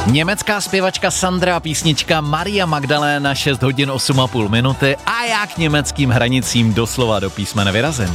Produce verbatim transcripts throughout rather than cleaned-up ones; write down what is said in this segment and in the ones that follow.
Německá zpěvačka Sandra a písnička Maria Magdalena, šest hodin osm a půl minuty a já k německým hranicím doslova do písmene vyrazím.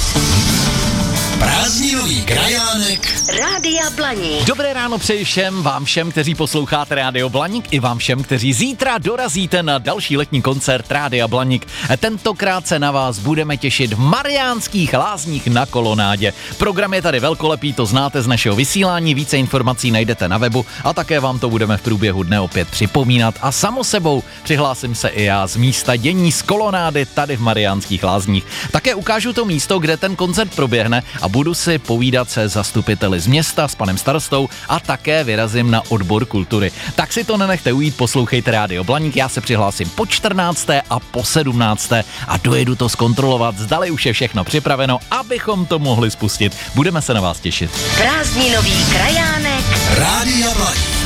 Prázdninový krajánek Rádia Blaník. Dobré ráno přeji všem, vám všem, kteří posloucháte Rádio Blaník, i vám všem, kteří zítra dorazíte na další letní koncert Rádia Blaník. Tentokrát se na vás budeme těšit v Mariánských Lázních na Kolonádě. Program je tady velkolepý, to znáte z našeho vysílání, více informací najdete na webu a také vám to budeme v průběhu dne opět připomínat. A samo sebou přihlásím se i já z místa dění z Kolonády tady v Mariánských Lázních. Také ukážu to místo, kde ten koncert proběhne a budu si povídat se zastupiteli z města, s panem starostou a také vyrazím na odbor kultury. Tak si to nenechte ujít, poslouchejte Rádio Blaník, já se přihlásím po čtrnácté a po sedmnácté a dojedu to zkontrolovat, zdali už je všechno připraveno, abychom to mohli spustit. Budeme se na vás těšit. Prázdninový krajánek Rádia Blaník.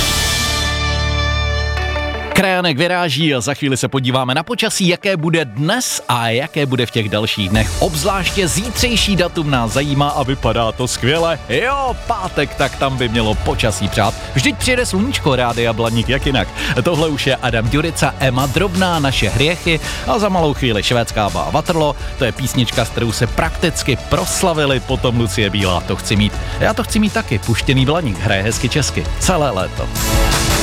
Krajánek vyráží a za chvíli se podíváme na počasí, jaké bude dnes a jaké bude v těch dalších dnech. Obzvláště zítřejší datum nás zajímá a vypadá to skvěle. Jo, pátek, tak tam by mělo počasí přát. Vždyť přijede sluníčko Rádia Blaník, jak jinak. Tohle už je Adam Ďurica, Emma Drobná, Naše hriechy a za malou chvíli Švédská bába Waterloo. To je písnička, s kterou se prakticky proslavili, potom Lucie Bílá. To chci mít. Já to chci mít taky. Puštěný Blaník hraje hezky česky celé léto.